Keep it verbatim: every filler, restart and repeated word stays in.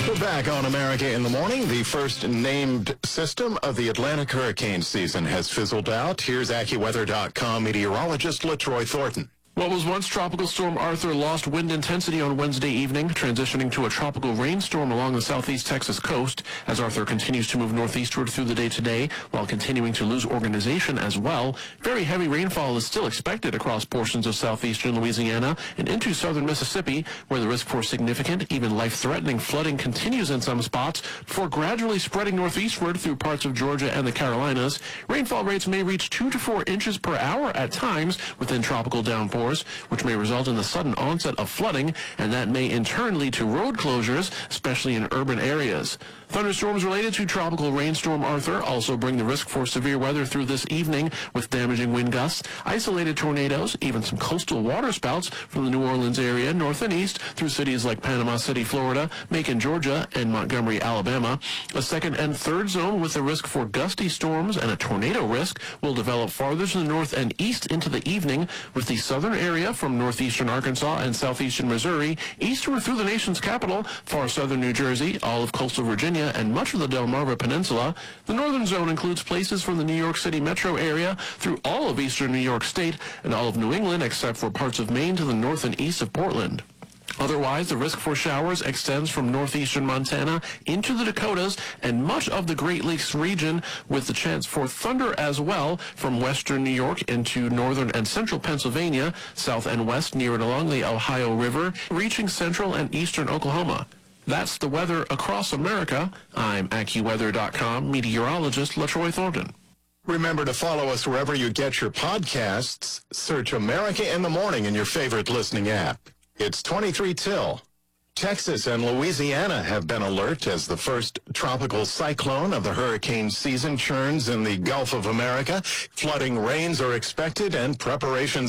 We're back on America in the Morning. The first named system of the Atlantic hurricane season has fizzled out. Here's AccuWeather dot com meteorologist LaTroy Thornton. What was once Tropical Storm Arthur lost wind intensity on Wednesday evening, transitioning to a tropical rainstorm along the southeast Texas coast as Arthur continues to move northeastward through the day today while continuing to lose organization as well. Very heavy rainfall is still expected across portions of southeastern Louisiana and into southern Mississippi, where the risk for significant, even life-threatening flooding continues in some spots before gradually spreading northeastward through parts of Georgia and the Carolinas. Rainfall rates may reach two to four inches per hour at times within tropical downpours, which may result in the sudden onset of flooding, and that may in turn lead to road closures, especially in urban areas. Thunderstorms related to tropical rainstorm Arthur also bring the risk for severe weather through this evening with damaging wind gusts, isolated tornadoes, even some coastal waterspouts from the New Orleans area north and east through cities like Panama City, Florida, Macon, Georgia, and Montgomery, Alabama. A second and third zone with the risk for gusty storms and a tornado risk will develop farther to the north and east into the evening, with the southern area from northeastern Arkansas and southeastern Missouri eastward through the nation's capital, far southern New Jersey, all of coastal Virginia, and much of the Delmarva Peninsula. The northern zone includes places from the New York City metro area through all of eastern New York State and all of New England except for parts of Maine to the north and east of Portland. Otherwise, the risk for showers extends from northeastern Montana into the Dakotas and much of the Great Lakes region, with the chance for thunder as well from western New York into northern and central Pennsylvania, south and west near and along the Ohio River, reaching central and eastern Oklahoma. That's the weather across America. I'm AccuWeather dot com meteorologist LaTroy Thornton. Remember to follow us wherever you get your podcasts. Search America in the Morning in your favorite listening app. It's twenty-three till. Texas and Louisiana have been alert as the first tropical cyclone of the hurricane season churns in the Gulf of America. Flooding rains are expected and preparations